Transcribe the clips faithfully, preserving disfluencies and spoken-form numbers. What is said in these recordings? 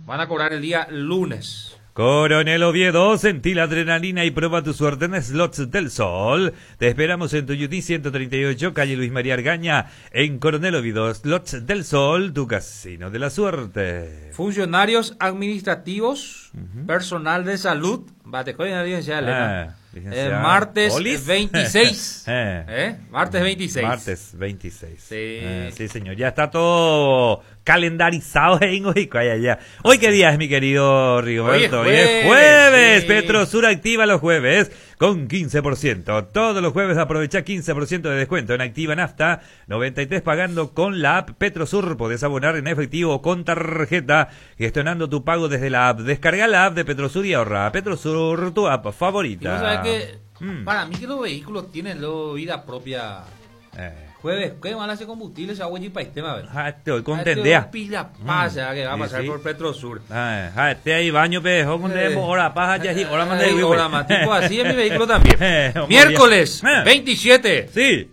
Van a cobrar el día lunes. Coronel Oviedo, sentí la adrenalina y prueba tu suerte en Slots del Sol. Te esperamos en Tuyutí ciento treinta y ocho, calle Luis María Argaña, en Coronel Oviedo, Slots del Sol, tu casino de la suerte. Funcionarios administrativos, uh-huh. personal de salud, bate con la licenciada Elena. Eh, martes ¿Olis? veintiséis. eh. ¿Eh? Martes veintiséis. Martes veintiséis. Sí. Eh, sí, señor. Ya está todo calendarizado en Oico. Hoy, ¿qué día es, mi querido Rigoberto? Hoy es jueves. Hoy es jueves. Sí. Petrosur activa los jueves con quince por ciento. Todos los jueves aprovecha quince por ciento de descuento en Activa Nafta. noventa y tres pagando con la app Petrosur. Podés abonar en efectivo o con tarjeta, gestionando tu pago desde la app. Descarga la app de Petrosur y ahorra. Petrosur, tu app favorita. Y vos sabés que mm. para mí que los vehículos tienen lo vida propia. Eh. Jueves, ¿qué van a hacer combustible? Se agua y para este, a ver. Ah, te voy con tendea. Pila pasa, mm. que va a pasar sí, sí. por Petrosur. Ah, ah, este ahí baño pejo con eh. hora paja ya sí, hora más de hora más tipo así en mi vehículo también. Miércoles eh. veintisiete. Sí.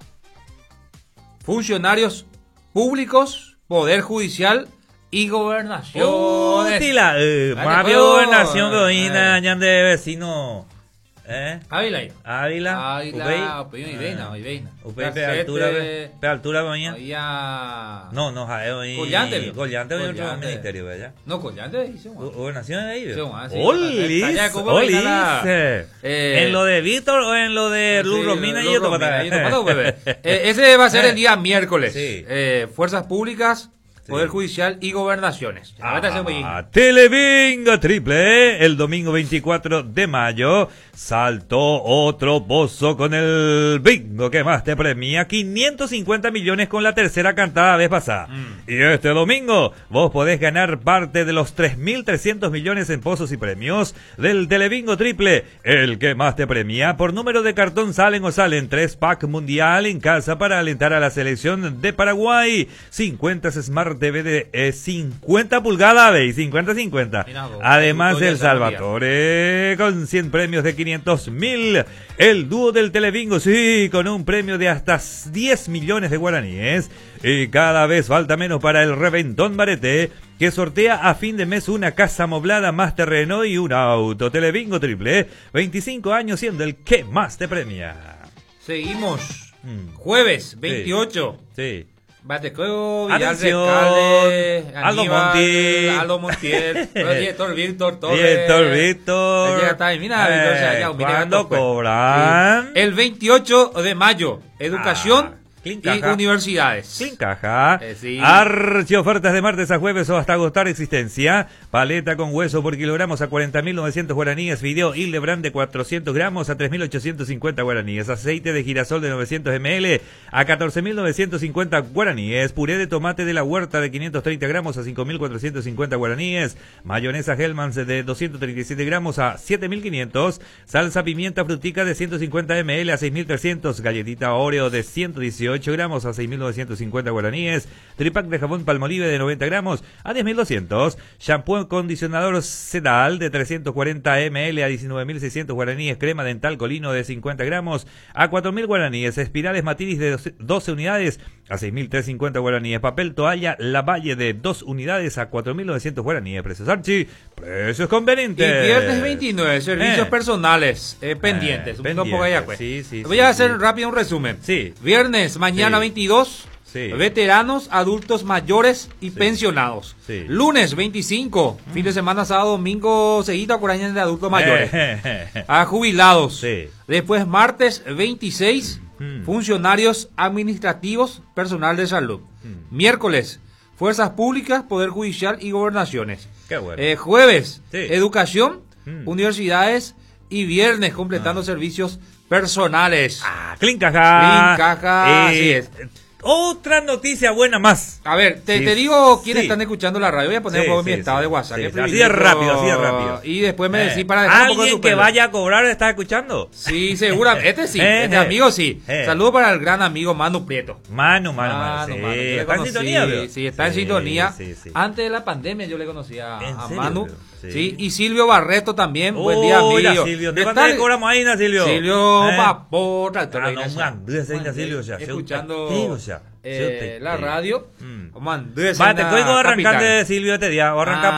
Funcionarios públicos, Poder Judicial y Gobernación. Oh, tila, eh, más gobernación que hoy añan de vecino. ¿Eh? Ávila. Ávila. Ávila. Upey y Veina, y Veina. Upey pe altura, pe altura coña. Ya. No, no, jae hoy. Collante. Collante hoy otro ministerio, ¿verdad? No, Collante dice. Gobernación de ahí. Olis. Olis. En lo de Víctor o en lo de Luz Romina y esto para. Ese va a ser el día miércoles. Sí. Fuerzas Públicas, Poder Judicial y Gobernaciones. Ah, Televingo Triple, el domingo veinticuatro de mayo, saltó otro pozo con el bingo que más te premia, quinientos cincuenta millones con la tercera cantada vez pasada. Mm. Y este domingo vos podés ganar parte de los tres mil trescientos millones en pozos y premios del Televingo Triple, el que más te premia. Por número de cartón salen o salen tres pack mundial en casa para alentar a la selección de Paraguay, cincuenta Smart T V de eh, cincuenta pulgadas, veis, cincuenta cincuenta. Además del Salvatore con cien premios de quinientos mil. El dúo del Televingo, sí, con un premio de hasta diez millones de guaraníes. Y cada vez falta menos para el Reventón Barete, que sortea a fin de mes una casa amoblada más terreno y un auto. Televingo Triple, veinticinco años siendo el que más te premia. Seguimos. Mm. Jueves veintiocho. Sí. sí. Batecueo, Vidal Atención, Recalde, Aldo Montiel, Aldo Montiel, director Víctor Torres. Director Víctor. Ya está, mira, Víctor, ya, ya, ¿cuándo cobran? Sí. El veintiocho de mayo, educación. Ah. Y universidades. Clincaja. Eh, sí. Archiofertas de martes a jueves o hasta agotar existencia. Paleta con hueso por kilogramos a cuarenta mil novecientos guaraníes. Fideo Hildebrand de cuatrocientos gramos a tres mil ochocientos cincuenta guaraníes. Aceite de girasol de novecientos mililitros a catorce mil novecientos cincuenta guaraníes. Puré de tomate de la huerta de quinientos treinta gramos a cinco mil cuatrocientos cincuenta guaraníes. Mayonesa Hellmann's de doscientos treinta y siete gramos a siete mil quinientos. Salsa pimienta frutica de ciento cincuenta mililitros a seis mil trescientos. Galletita Oreo de ciento dieciocho gramos a seis mil novecientos cincuenta guaraníes. Tripack de jabón Palmolive de noventa gramos a diez mil doscientos. Shampoo acondicionador Sedal de trescientos cuarenta mililitros a diecinueve mil seiscientos guaraníes. Crema dental Colino de cincuenta gramos a cuatro mil guaraníes. Espirales Matiris de doce unidades a seis mil trescientos cincuenta guaraníes. Papel toalla Lavalle de dos unidades a cuatro mil novecientos guaraníes. Precios Archi, precios convenientes. Y viernes veintinueve, servicios eh. personales eh, pendientes. Eh, pendientes. Sí, sí, Voy sí, a hacer sí. rápido un resumen. Sí. Viernes, mañana sí. veintidós. Sí. Veteranos, adultos mayores y sí. pensionados. Sí. Lunes veinticinco, mm. fin de semana, sábado, domingo, seguido a de adultos mayores. A jubilados. Sí. Después martes veintiséis, mm. funcionarios administrativos, personal de salud. Mm. Miércoles, fuerzas públicas, Poder Judicial y Gobernaciones. Qué bueno. Eh, jueves, sí. educación, mm. universidades y viernes completando ah. servicios personales. Ah, Clincaja. Clincaja, eh, así es. Otra noticia buena más. A ver, te, sí, te digo quiénes sí. están escuchando la radio. Voy a poner sí, un poco sí, mi estado sí, de WhatsApp. Sí, así es rápido, así es rápido. Y después me eh. decís para dejar un poco de ¿Alguien que vaya a cobrar está escuchando? Sí, seguramente. Este sí, eh, este eh. amigo sí. Eh. Saludos para el gran amigo Manu Prieto. Manu, Manu, Manu. Manu, Sí. Manu. ¿Está en sintonía? Sí, sí, está sí, en sintonía. Sí, sí. Antes de la pandemia yo le conocía a, a Manu. Sí. sí. Y Silvio Barreto también. Oh, buen día, amigo. Silvio. ¿De cuánto le cobramos ahí, Silvio? Silvio, eh. papo, tractor. Ah, no, man, Silvio ya. Escuchando eh, la radio. Mm. Man, Va, te estoy arrancando de Silvio este día. Arranca